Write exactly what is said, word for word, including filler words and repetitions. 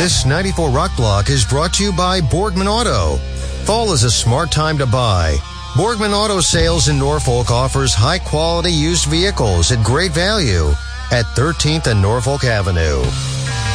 This ninety-four Rock Block is brought to you by Borgman Auto. Fall is a smart time to buy. Borgman Auto Sales in Norfolk offers high-quality used vehicles at great value at thirteenth and Norfolk Avenue.